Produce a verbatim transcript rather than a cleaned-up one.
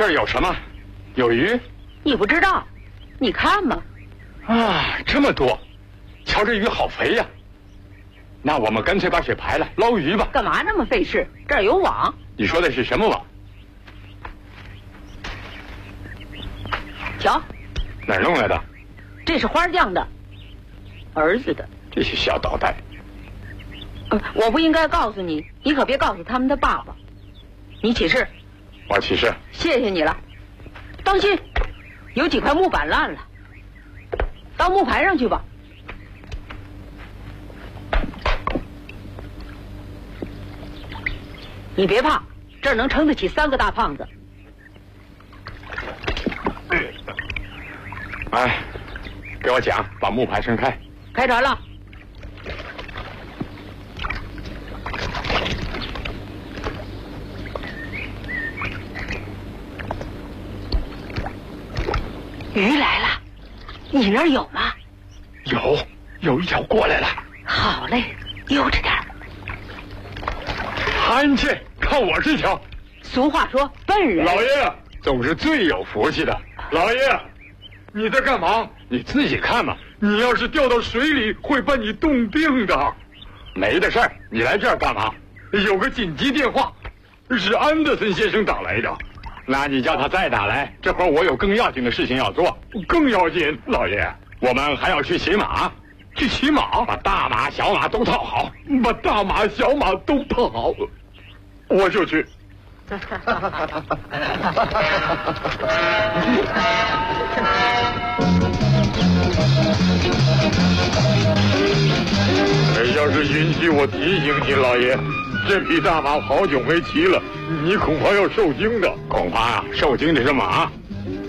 这儿有什么？有鱼？ 你不知道？你看嘛。 啊，这么多！瞧这鱼好肥呀！那我们干脆把水排了，捞鱼吧。 干嘛那么费事？这儿有网。 你说的是什么网？ 瞧， 哪儿弄来的？ 这是花匠的，儿子的。 这些小捣蛋！ 呃，我不应该告诉你，你可别告诉他们的爸爸。你起誓。 我起誓。 谢谢你了。当心，有几块木板烂了，到木牌上去吧。你别怕，这儿能撑得起三个大胖子。 哎，给我桨，把木牌撑开。 开船了。鱼来了，你那儿有吗？ 有，有一条过来了。 好嘞，悠着点。 看去，看我这条。 俗话说，笨人。 老爷总是最有福气的。老爷，你在干嘛？你自己看嘛。你要是掉到水里，会把你冻病的。没的事儿，你来这儿干嘛？有个紧急电话，是安德森先生打来的。那你叫他再打来，这会儿我有更要紧的事情要做。更要紧，老爷，我们还要去骑马。去骑马，把大马、小马都套好，把大马、小马都套好，我就去。要是允许我提醒你，老爷，这匹大马好久没骑了，你恐怕要受惊的。恐怕啊，受惊的是马。